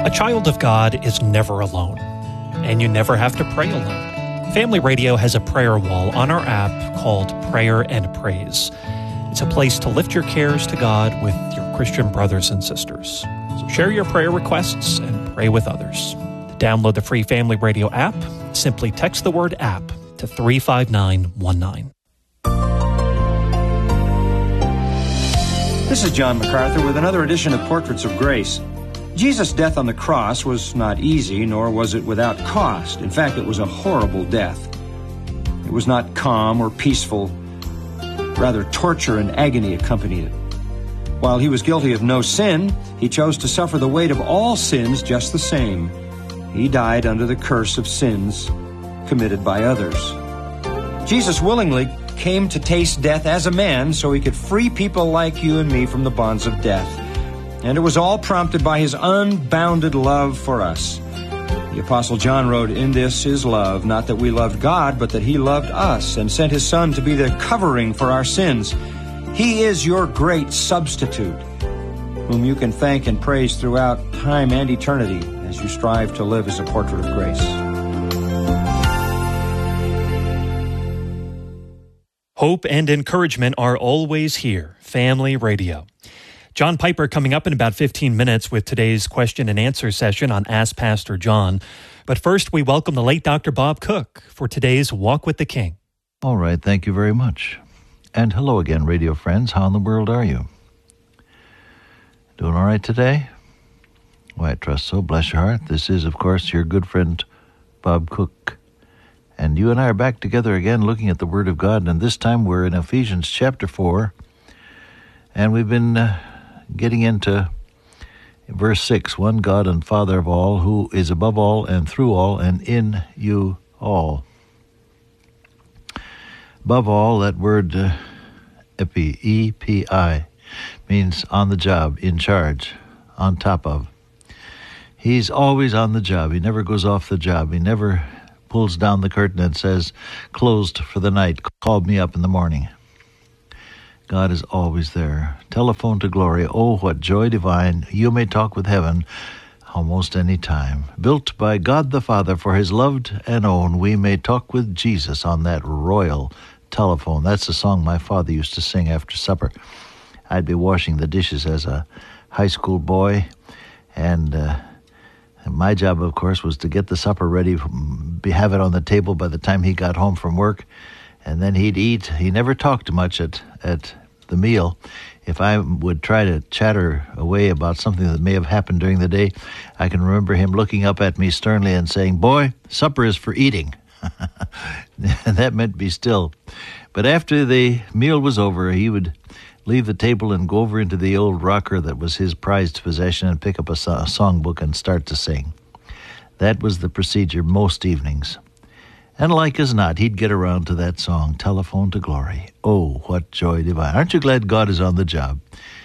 A child of God is never alone, and you never have to pray alone. Family Radio has a prayer wall on our app called Prayer and Praise. It's a place to lift your cares to God with your Christian brothers and sisters. So share your prayer requests and pray with others. To download the free Family Radio app, simply text the word app to 35919. This is John MacArthur with another edition of Portraits of Grace. Jesus' death on the cross was not easy, nor was it without cost. In fact, it was a horrible death. It was not calm or peaceful. Rather, torture and agony accompanied it. While he was guilty of no sin, he chose to suffer the weight of all sins just the same. He died under the curse of sins committed by others. Jesus willingly came to taste death as a man so he could free people like you and me from the bonds of death. And it was all prompted by his unbounded love for us. The Apostle John wrote, "In this is love, not that we loved God, but that he loved us and sent his Son to be the covering for our sins. He is your great substitute, whom you can thank and praise throughout time and eternity as you strive to live as a portrait of grace." Hope and encouragement are always here. Family Radio. John Piper coming up in about 15 minutes with today's question and answer session on Ask Pastor John. But first, we welcome the late Dr. Bob Cook for today's Walk with the King. All right, thank you very much. And hello again, radio friends. How in the world are you? Doing all right today? Well, I trust so. Bless your heart. This is, of course, your good friend, Bob Cook. And you and I are back together again looking at the Word of God. And this time we're in Ephesians chapter 4. And we've been getting into verse 6, one God and Father of all, who is above all and through all and in you all. Above all, that word epi, E-P-I, means on the job, in charge, on top of. He's always on the job. He never goes off the job. He never pulls down the curtain and says, "Closed for the night, call me up in the morning." God is always there. Telephone to glory. Oh, what joy divine. You may talk with heaven almost any time. Built by God the Father for his loved and own, we may talk with Jesus on that royal telephone. That's the song my father used to sing after supper. I'd be washing the dishes as a high school boy, and my job, of course, was to get the supper ready, have it on the table by the time he got home from work. And then he'd eat. He never talked much at the meal. If I would try to chatter away about something that may have happened during the day, I can remember him looking up at me sternly and saying, "Boy, supper is for eating." And that meant be still. But after the meal was over, he would leave the table and go over into the old rocker that was his prized possession and pick up a songbook and start to sing. That was the procedure most evenings. And like as not, he'd get around to that song, Telephone to Glory. Oh, what joy divine. Aren't you glad God is on the job?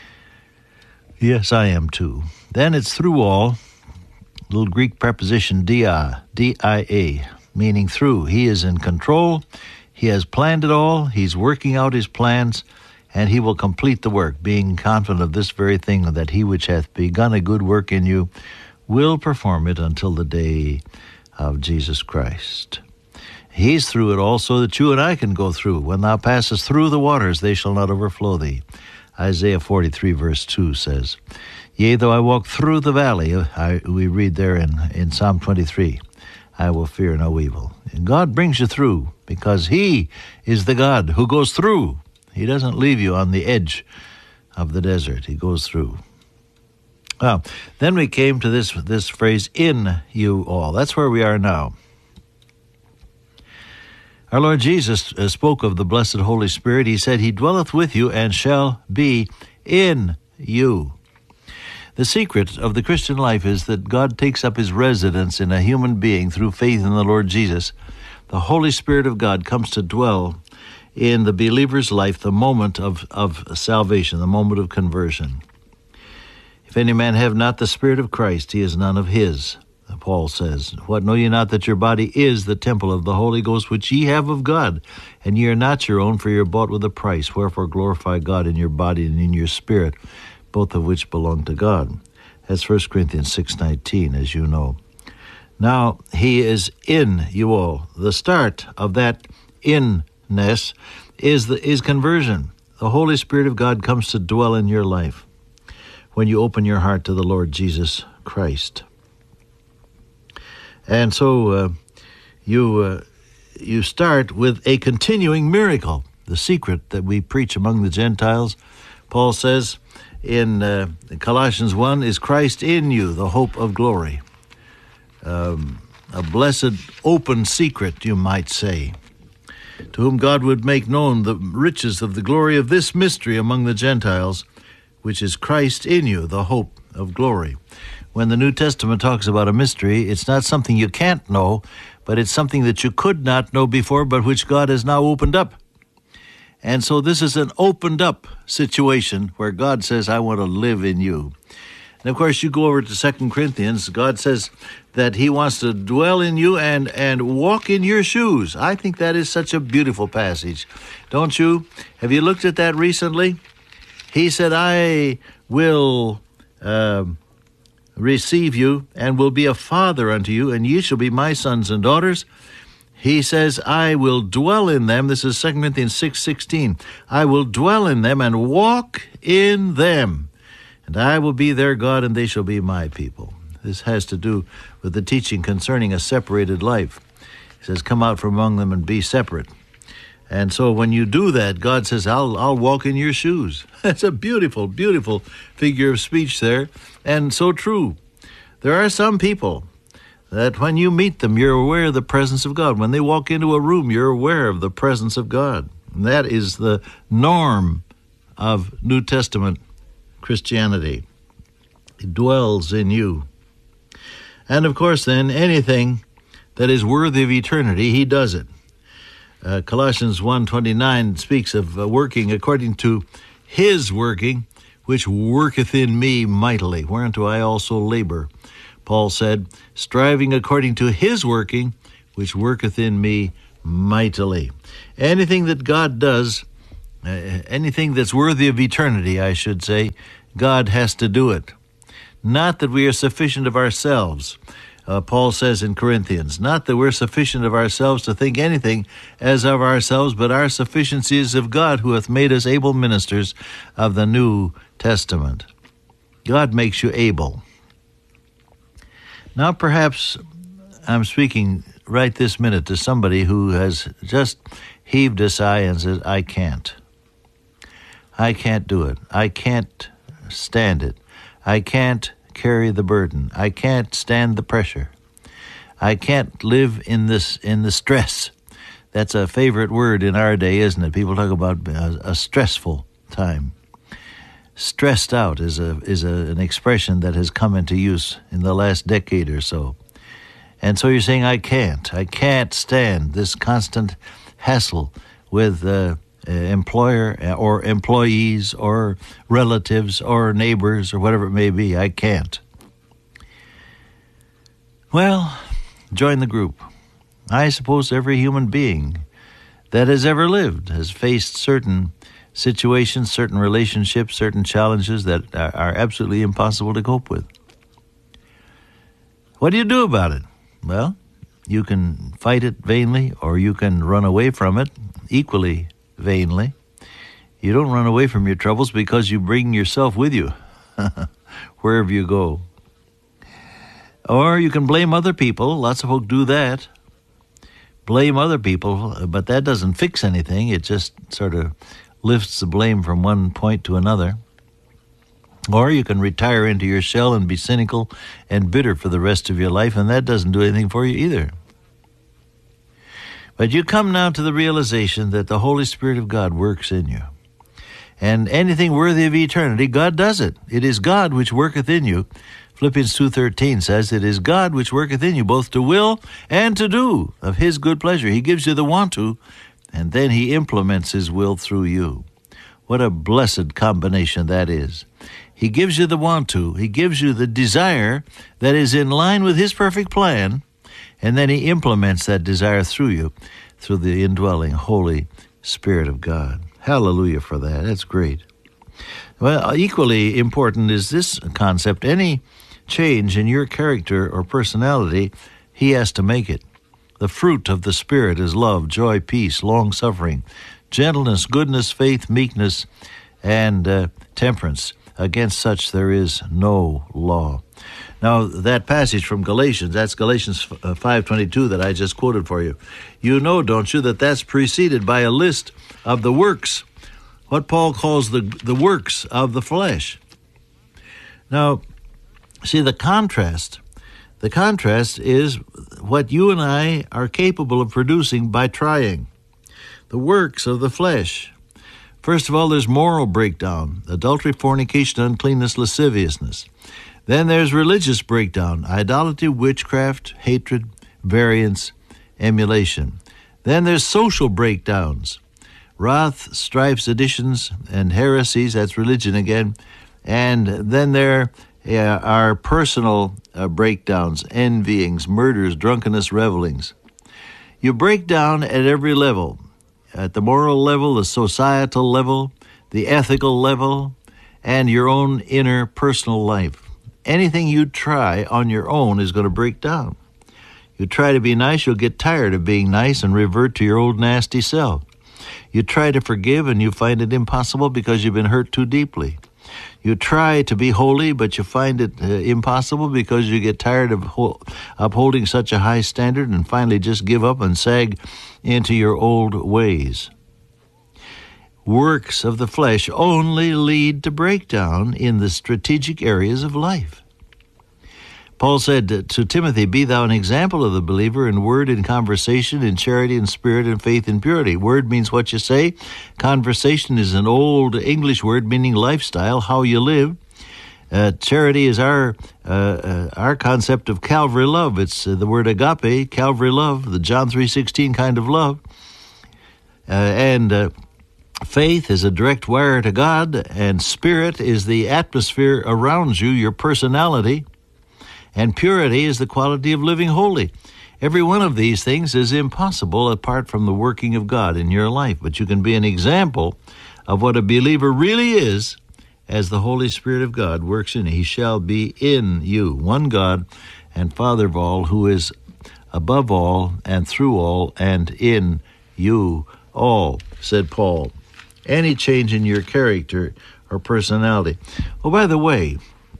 Yes, I am too. Then it's through all, little Greek preposition dia, D-I-A, meaning through. He is in control. He has planned it all. He's working out his plans, and he will complete the work, being confident of this very thing, that he which hath begun a good work in you will perform it until the day of Jesus Christ. He's through it all so that you and I can go through. When thou passest through the waters, they shall not overflow thee. Isaiah 43 verse 2 says, "Yea, though I walk through the valley," we read there in Psalm 23, "I will fear no evil." And God brings you through because he is the God who goes through. He doesn't leave you on the edge of the desert. He goes through. Well, then we came to this phrase, "in you all." That's where we are now. Our Lord Jesus spoke of the blessed Holy Spirit. He said, "He dwelleth with you and shall be in you." The secret of the Christian life is that God takes up his residence in a human being through faith in the Lord Jesus. The Holy Spirit of God comes to dwell in the believer's life the moment of salvation, the moment of conversion. If any man have not the Spirit of Christ, he is none of his. Paul says, "What, know ye not that your body is the temple of the Holy Ghost, which ye have of God, and ye are not your own, for ye are bought with a price. Wherefore glorify God in your body and in your spirit, both of which belong to God." That's 1 Corinthians 6:19, as you know. Now, he is in you all. The start of that inness is conversion. The Holy Spirit of God comes to dwell in your life when you open your heart to the Lord Jesus Christ. And so you start with a continuing miracle. The secret that we preach among the Gentiles, Paul says in Colossians 1, is Christ in you, the hope of glory. A blessed open secret, you might say, to whom God would make known the riches of the glory of this mystery among the Gentiles, which is Christ in you, the hope of glory. When the New Testament talks about a mystery, it's not something you can't know, but it's something that you could not know before, but which God has now opened up. And so this is an opened up situation where God says, I want to live in you. And of course, you go over to 2 Corinthians, God says that he wants to dwell in you and walk in your shoes. I think that is such a beautiful passage. Don't you? Have you looked at that recently? He said, I will receive you and will be a father unto you, and ye shall be my sons and daughters. He says, I will dwell in them. This is 2 Corinthians 6:16. I will dwell in them and walk in them. And I will be their God, and they shall be my people. This has to do with the teaching concerning a separated life. He says, come out from among them and be separate. And so when you do that, God says, I'll walk in your shoes. That's a beautiful, beautiful figure of speech there, and so true. There are some people that when you meet them, you're aware of the presence of God. When they walk into a room, you're aware of the presence of God. And that is the norm of New Testament Christianity. It dwells in you. And of course, then, anything that is worthy of eternity, he does it. Colossians 1:29 speaks of working according to his working, which worketh in me mightily, whereunto I also labor. Paul said, striving according to his working, which worketh in me mightily. Anything that God does, anything that's worthy of eternity, I should say, God has to do it. Not that we are sufficient of ourselves. Paul says in Corinthians, not that we're sufficient of ourselves to think anything as of ourselves, but our sufficiency is of God, who hath made us able ministers of the New Testament. God makes you able. Now perhaps I'm speaking right this minute to somebody who has just heaved a sigh and says, I can't. I can't do it. I can't stand it. I can't carry the burden. I can't stand the pressure. I can't live in the stress. That's a favorite word in our day, isn't it? People talk about a stressful time. Stressed out is an expression that has come into use in the last decade or so. And so you're saying, I can't stand this constant hassle with employer or employees or relatives or neighbors or whatever it may be. I can't. Well, join the group. I suppose every human being that has ever lived has faced certain situations, certain relationships, certain challenges that are absolutely impossible to cope with. What do you do about it? Well, you can fight it vainly, or you can run away from it equally vainly. You don't run away from your troubles because you bring yourself with you wherever you go. Or you can blame other people. Lots of folk do that. Blame other people, but that doesn't fix anything. It just sort of lifts the blame from one point to another. Or you can retire into your shell and be cynical and bitter for the rest of your life, and that doesn't do anything for you either. But you come now to the realization that the Holy Spirit of God works in you. And anything worthy of eternity, God does it. It is God which worketh in you. Philippians 2:13 says, it is God which worketh in you, both to will and to do of his good pleasure. He gives you the want to, and then he implements his will through you. What a blessed combination that is. He gives you the want to. He gives you the desire that is in line with his perfect plan, and then he implements that desire through you, through the indwelling Holy Spirit of God. Hallelujah for that. That's great. Well, equally important is this concept. Any change in your character or personality, he has to make it. The fruit of the Spirit is love, joy, peace, long-suffering, gentleness, goodness, faith, meekness, and temperance. Against such there is no law. Now, that passage from Galatians, that's Galatians 5:22 that I just quoted for you. You know, don't you, that that's preceded by a list of the works, what Paul calls the works of the flesh. Now, see, the contrast is what you and I are capable of producing by trying. The works of the flesh. First of all, there's moral breakdown, adultery, fornication, uncleanness, lasciviousness. Then there's religious breakdown, idolatry, witchcraft, hatred, variance, emulation. Then there's social breakdowns, wrath, strifes, seditions, and heresies, that's religion again. And then there are personal breakdowns, envyings, murders, drunkenness, revelings. You break down at every level, at the moral level, the societal level, the ethical level, and your own inner personal life. Anything you try on your own is going to break down. You try to be nice, you'll get tired of being nice and revert to your old nasty self. You try to forgive and you find it impossible because you've been hurt too deeply. You try to be holy, but you find it impossible because you get tired of upholding such a high standard and finally just give up and sag into your old ways. Works of the flesh only lead to breakdown in the strategic areas of life. Paul said to Timothy, be thou an example of the believer in word, in conversation, in charity, in spirit, in faith, in purity. Word means what you say. Conversation is an old English word meaning lifestyle, how you live. Charity is our concept of Calvary love. It's the word agape, Calvary love, the John 3:16 kind of love. And faith is a direct wire to God, and spirit is the atmosphere around you, your personality. And purity is the quality of living holy. Every one of these things is impossible apart from the working of God in your life. But you can be an example of what a believer really is as the Holy Spirit of God works in you. He shall be in you, one God and Father of all, who is above all and through all and in you all, said Paul. Any change in your character or personality. Oh, by the way,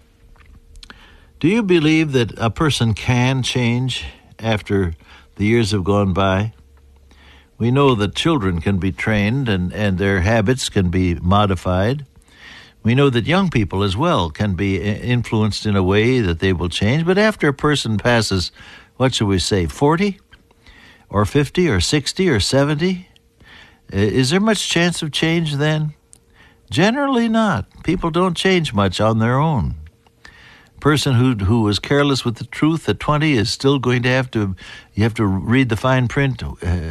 do you believe that a person can change after the years have gone by? We know that children can be trained and their habits can be modified. We know that young people as well can be influenced in a way that they will change. But after a person passes, what shall we say, 40 or 50 or 60 or 70, is there much chance of change then? Generally not. People don't change much on their own. Person who was careless with the truth at 20 is still going to have to read the fine print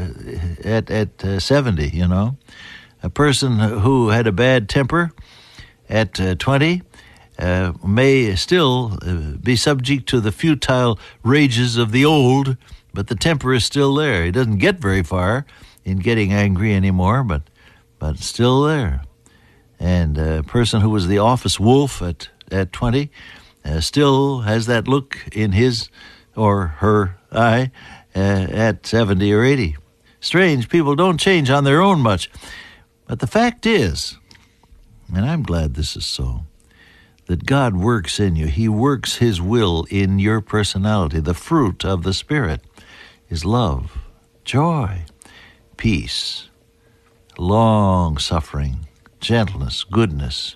at 70, you know. A person who had a bad temper at 20 may still be subject to the futile rages of the old, but the temper is still there. He doesn't get very far in getting angry anymore, but it's still there. And a person who was the office wolf at 20 still has that look in his or her eye at 70 or 80. Strange, people don't change on their own much. But the fact is, and I'm glad this is so, that God works in you. He works His will in your personality. The fruit of the Spirit is love, joy, peace, long-suffering, gentleness, goodness,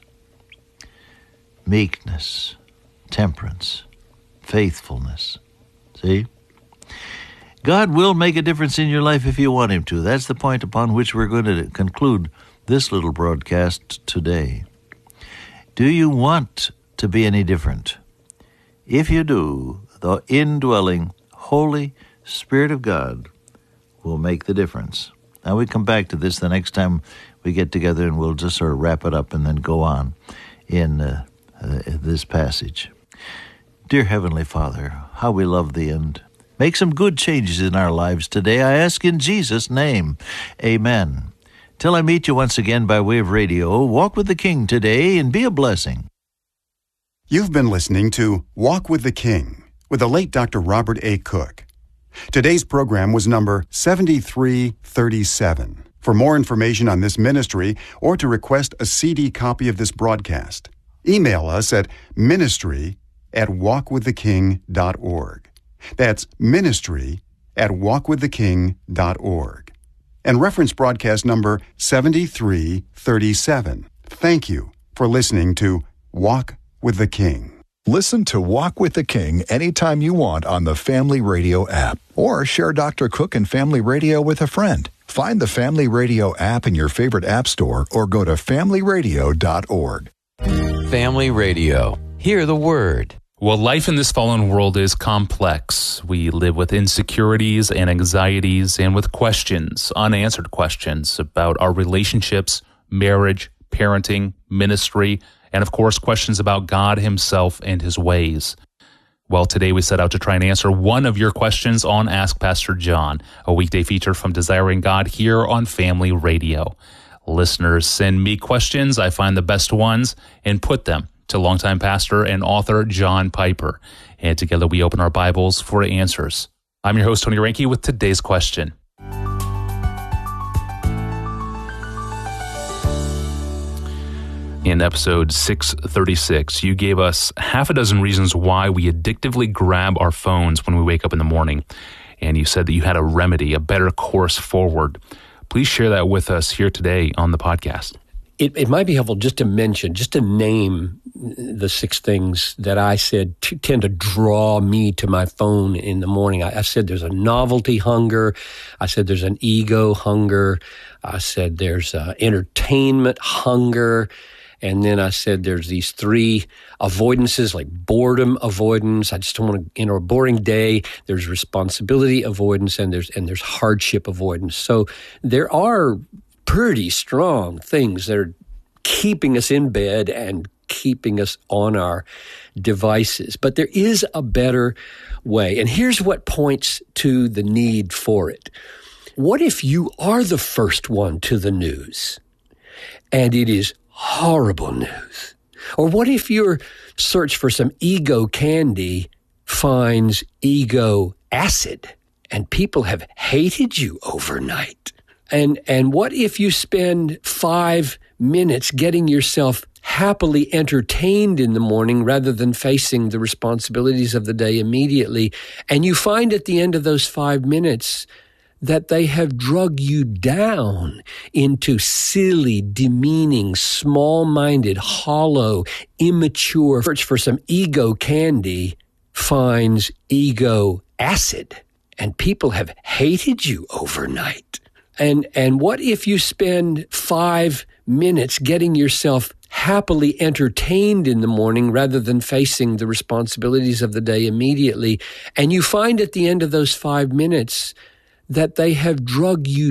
meekness, temperance, faithfulness. See? God will make a difference in your life if you want Him to. That's the point upon which we're going to conclude this little broadcast today. Do you want to be any different? If you do, the indwelling Holy Spirit of God will make the difference. Now we come back to this the next time we get together, and we'll just sort of wrap it up and then go on in this passage. Dear Heavenly Father, how we love Thee, and make some good changes in our lives today. I ask in Jesus' name, amen. Till I meet you once again by way of radio, walk with the King today and be a blessing. You've been listening to Walk with the King with the late Dr. Robert A. Cook. Today's program was number 7337. For more information on this ministry or to request a CD copy of this broadcast, email us at ministry@walkwiththeking.org. That's ministry@walkwiththeking.org. And reference broadcast number 7337. Thank you for listening to Walk with the King. Listen to Walk with the King anytime you want on the Family Radio app, or share Dr. Cook and Family Radio with a friend. Find the Family Radio app in your favorite app store or go to familyradio.org. Family Radio. Hear the word. Well, life in this fallen world is complex. We live with insecurities and anxieties and with questions, unanswered questions about our relationships, marriage, parenting, ministry, and of course, questions about God himself and his ways. Well, today we set out to try and answer one of your questions on Ask Pastor John, a weekday feature from Desiring God here on Family Radio. Listeners send me questions. I find the best ones and put them to longtime pastor and author John Piper. And together we open our Bibles for answers. I'm your host, Tony Reinke, with today's question. In episode 636, you gave us half a dozen reasons why we addictively grab our phones when we wake up in the morning. And you said that you had a remedy, a better course forward. Please share that with us here today on the podcast. It might be helpful just to name the 6 things that I said tend to draw me to my phone in the morning. I said there's a novelty hunger. I said there's an ego hunger. I said there's entertainment hunger. And then I said there's these 3 avoidances, like boredom avoidance. I just don't want to, a boring day. There's responsibility avoidance, and there's hardship avoidance. So there are pretty strong things that are keeping us in bed and keeping us on our devices. But there is a better way. And here's what points to the need for it. What if you are the first one to the news and it is horrible news? Or what if your search for some ego candy finds ego acid and people have hated you overnight? And what if you spend 5 minutes getting yourself happily entertained in the morning rather than facing the responsibilities of the day immediately, and you find at the end of those 5 minutes that they have drug you down into silly, demeaning, small-minded, hollow, immature search for some ego candy finds ego acid, and people have hated you overnight? And what if you spend 5 minutes getting yourself happily entertained in the morning rather than facing the responsibilities of the day immediately, and you find at the end of those 5 minutes that they have drug you